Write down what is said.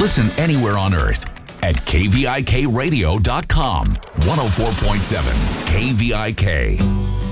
Listen anywhere on earth at kvikradio.com. 104.7 KVIK.